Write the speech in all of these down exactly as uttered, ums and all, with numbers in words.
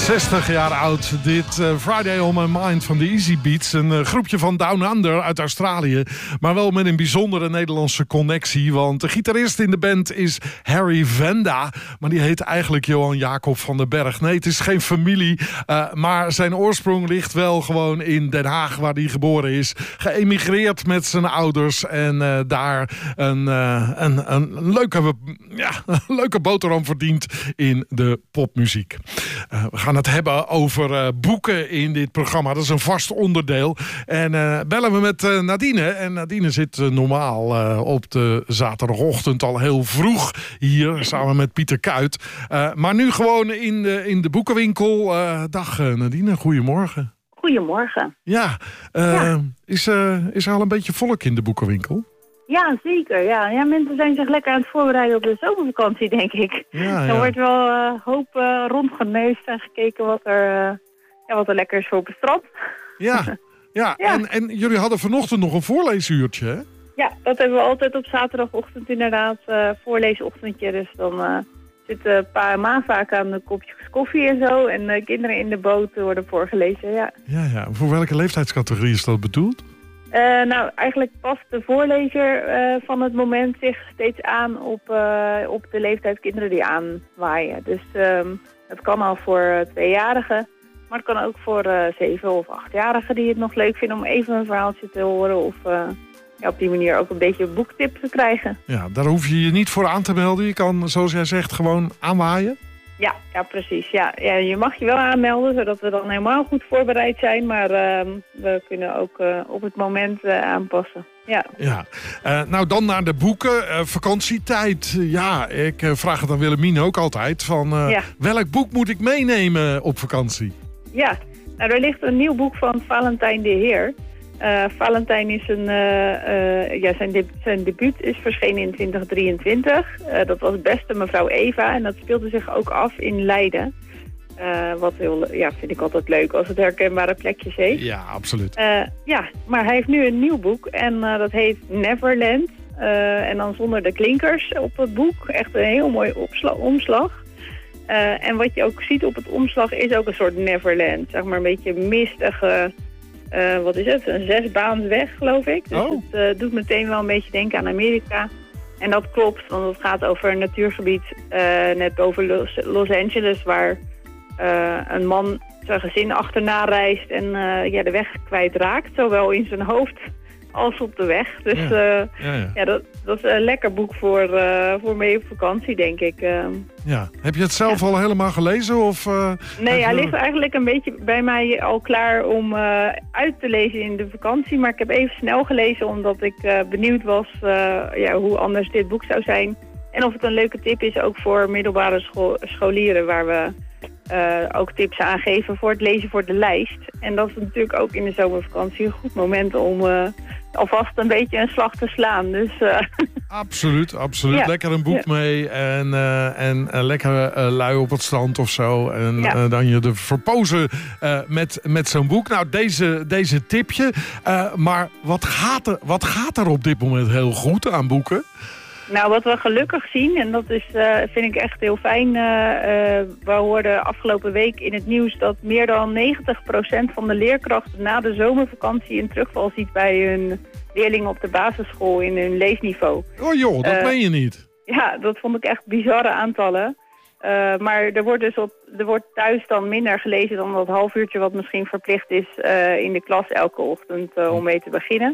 zestig jaar oud. Dit uh, Friday on My Mind van de Easy Beats. Een uh, groepje van Down Under uit Australië. Maar wel met een bijzondere Nederlandse connectie. Want de gitarist in de band is Harry Venda. Maar die heet eigenlijk Johan Jacob van den Berg. Nee, het is geen familie. Uh, maar zijn oorsprong ligt wel gewoon in Den Haag, waar hij geboren is. Geëmigreerd met zijn ouders. En uh, daar een, uh, een, een, leuke, ja, een leuke boterham verdient in de popmuziek. Uh, we gaan het hebben over uh, boeken in dit programma. Dat is een vast onderdeel. En uh, bellen we met uh, Nadine. En Nadine zit uh, normaal uh, op de zaterdagochtend al heel vroeg hier. Samen met Pieter Kuit. Uh, maar nu gewoon in de, in de boekenwinkel. Uh, dag uh, Nadine, goedemorgen. Goedemorgen. Ja, uh, ja. Is, uh, is er al een beetje volk in de boekenwinkel? Ja, zeker. Ja. Ja, mensen zijn zich lekker aan het voorbereiden op de zomervakantie, denk ik. Ja, ja. Er wordt wel uh, hoop uh, rondgeneust en gekeken wat er, uh, ja, wat er lekker is voor op het strand. Ja, ja. ja. En, en jullie hadden vanochtend nog een voorleesuurtje, hè? Ja, dat hebben we altijd op zaterdagochtend inderdaad, uh, voorleesochtendje. Dus dan uh, zitten pa en ma vaak aan de kopjes koffie en zo. En uh, kinderen in de boot worden voorgelezen, ja. Ja, ja. Voor welke leeftijdscategorie is dat bedoeld? Uh, nou, eigenlijk past de voorlezer uh, van het moment zich steeds aan op, uh, op de leeftijd kinderen die aanwaaien. Dus um, het kan al voor uh, tweejarigen, maar het kan ook voor uh, zeven- of achtjarigen die het nog leuk vinden om even een verhaaltje te horen. Of uh, ja, op die manier ook een beetje boektips te krijgen. Ja, daar hoef je je niet voor aan te melden. Je kan, zoals jij zegt, gewoon aanwaaien. Ja, ja, precies. Ja, ja, je mag je wel aanmelden, zodat we dan helemaal goed voorbereid zijn. Maar uh, we kunnen ook uh, op het moment uh, aanpassen. Ja. Ja. Uh, nou, dan naar de boeken. Uh, vakantietijd. Ja, ik uh, vraag het aan Willemien ook altijd. Van, uh, ja. Welk boek moet ik meenemen op vakantie? Ja, nou, er ligt een nieuw boek van Valentijn de Heer. Uh, Valentijn is een, uh, uh, ja, zijn, de, zijn debuut is verschenen in twintig drieëntwintig. Uh, dat was Beste Mevrouw Eva en dat speelde zich ook af in Leiden. Uh, wat heel, ja, vind ik altijd leuk als het herkenbare plekjes heeft. Ja, absoluut. Uh, ja, maar hij heeft nu een nieuw boek en uh, dat heet Neverland. Uh, en dan zonder de klinkers op het boek. Echt een heel mooi opsla- omslag. Uh, en wat je ook ziet op het omslag is ook een soort Neverland. Zeg maar een beetje mistige... Uh, wat is het? Een zesbaans weg, geloof ik. Dus oh. het uh, doet meteen wel een beetje denken aan Amerika. En dat klopt, want het gaat over een natuurgebied uh, net boven Los, Los Angeles... waar uh, een man zijn gezin achterna reist en uh, ja, de weg kwijtraakt. Zowel in zijn hoofd als op de weg. Dus ja. Uh, ja, ja. Ja, dat, dat is een lekker boek voor, uh, voor mee op vakantie, denk ik. Uh, ja. Heb je het zelf ja. al helemaal gelezen? Of, uh, nee, hij je... ligt eigenlijk een beetje bij mij al klaar om uh, uit te lezen in de vakantie. Maar ik heb even snel gelezen omdat ik uh, benieuwd was uh, ja, hoe anders dit boek zou zijn. En of het een leuke tip is ook voor middelbare school, scholieren waar we uh, ook tips aan geven voor het lezen voor de lijst. En dat is natuurlijk ook in de zomervakantie een goed moment om... Uh, alvast een beetje een slag te slaan. Dus, uh... Absoluut, absoluut. Ja. Lekker een boek ja. mee en, uh, en uh, lekker uh, lui op het strand of zo. En ja. uh, dan je de verpozen uh, met, met zo'n boek. Nou, deze, deze tipje. Uh, maar wat gaat, er, wat gaat er op dit moment heel goed aan boeken? Nou, wat we gelukkig zien, en dat is, uh, vind ik echt heel fijn. Uh, uh, we hoorden afgelopen week in het nieuws dat meer dan negentig procent van de leerkrachten na de zomervakantie een terugval ziet bij hun leerlingen op de basisschool in hun leesniveau. Oh joh, dat uh, meen je niet. Ja, dat vond ik echt bizarre aantallen. Uh, maar er wordt dus op, er wordt thuis dan minder gelezen dan dat half uurtje wat misschien verplicht is uh, in de klas elke ochtend uh, om mee te beginnen.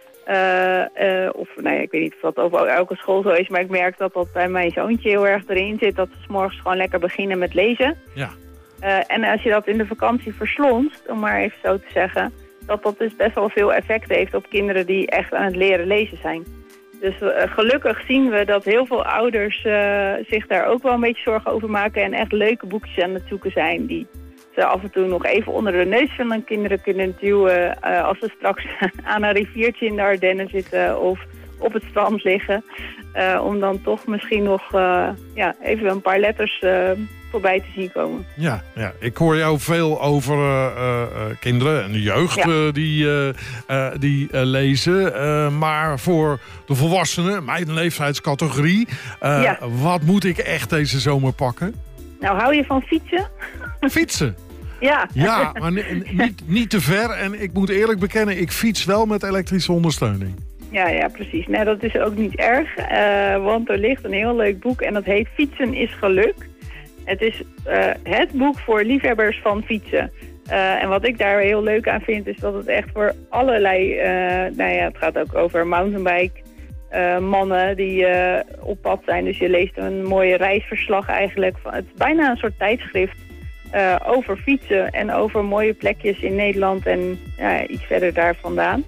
Uh, uh, of, nou ja, ik weet niet of dat over elke school zo is, maar ik merk dat dat bij mijn zoontje heel erg erin zit, dat ze 's morgens gewoon lekker beginnen met lezen. Ja. Uh, en als je dat in de vakantie verslonst, om maar even zo te zeggen, dat dat dus best wel veel effect heeft op kinderen die echt aan het leren lezen zijn. Dus uh, gelukkig zien we dat heel veel ouders uh, zich daar ook wel een beetje zorgen over maken en echt leuke boekjes aan het zoeken zijn die ze af en toe nog even onder de neus van hun kinderen kunnen duwen uh, als ze straks aan een riviertje in de Ardennen zitten of op het strand liggen. Uh, om dan toch misschien nog uh, ja, even een paar letters uh, voorbij te zien komen. Ja, ja, ik hoor jou veel over uh, uh, kinderen en de jeugd ja. uh, die, uh, uh, die uh, lezen. Uh, maar voor de volwassenen, mijn leeftijdscategorie, uh, ja. wat moet ik echt deze zomer pakken? Nou, hou je van fietsen? Fietsen. Ja. Ja, maar niet, niet te ver. En ik moet eerlijk bekennen, ik fiets wel met elektrische ondersteuning. Ja, ja, precies. Nee, dat is ook niet erg. Uh, want er ligt een heel leuk boek en dat heet Fietsen is geluk. Het is uh, het boek voor liefhebbers van fietsen. Uh, en wat ik daar heel leuk aan vind, is dat het echt voor allerlei... Uh, nou ja, het gaat ook over mountainbike uh, mannen die uh, op pad zijn. Dus je leest een mooie reisverslag eigenlijk. Het is bijna een soort tijdschrift uh, over fietsen en over mooie plekjes in Nederland en uh, iets verder daar vandaan.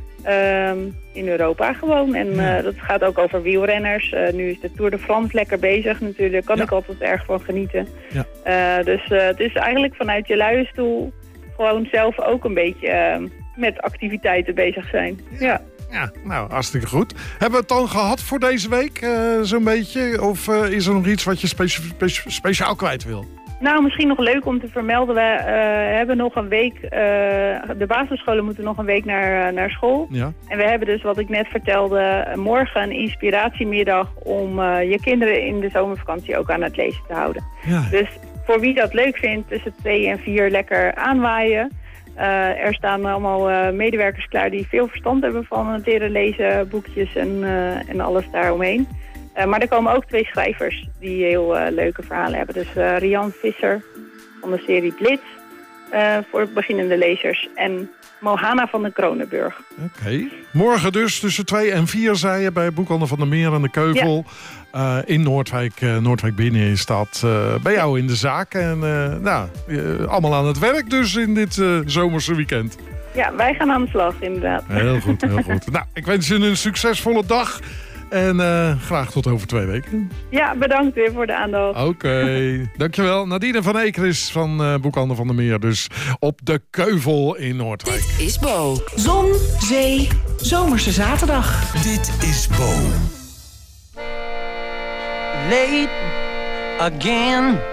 Um, in Europa gewoon. En uh, dat gaat ook over wielrenners. Uh, nu is de Tour de France lekker bezig natuurlijk. Daar kan ja. ik altijd erg van genieten. Ja. Uh, dus uh, het is eigenlijk vanuit je luie stoel gewoon zelf ook een beetje uh, met activiteiten bezig zijn. Ja. Ja, nou, hartstikke goed. Hebben we het dan gehad voor deze week, uh, zo'n beetje? Of uh, is er nog iets wat je spe- spe- speciaal kwijt wil? Nou, misschien nog leuk om te vermelden. We uh, hebben nog een week... Uh, de basisscholen moeten nog een week naar, uh, naar school. Ja. En we hebben dus, wat ik net vertelde, morgen een inspiratiemiddag om uh, je kinderen in de zomervakantie ook aan het lezen te houden. Ja. Dus voor wie dat leuk vindt, tussen twee en vier lekker aanwaaien. Uh, er staan allemaal uh, medewerkers klaar die veel verstand hebben van het leren lezen, boekjes en, uh, en alles daaromheen. Uh, maar er komen ook twee schrijvers die heel uh, leuke verhalen hebben. Dus uh, Rian Visser van de serie Blitz uh, voor beginnende lezers. En Mohana van de Kronenburg. Oké. Okay. Morgen dus tussen twee en vier, zei je, bij Boekhandel van der Meer en de Keuvel. Ja. Uh, in Noordwijk, uh, Noordwijk binnen is dat. Uh, bij jou in de zaak. En uh, nou, uh, allemaal aan het werk dus in dit uh, zomerse weekend. Ja, wij gaan aan de slag inderdaad. Heel goed, heel goed. Nou, ik wens je een succesvolle dag. En uh, graag tot over twee weken. Ja, bedankt weer voor de aandacht. Oké, okay. Dankjewel. Nadine van Ekeris van uh, Boekhandel van der Meer. Dus op de Keuvel in Noordwijk. Dit is Bo. Zon, zee, zomerse zaterdag. Dit is Bo. Late again.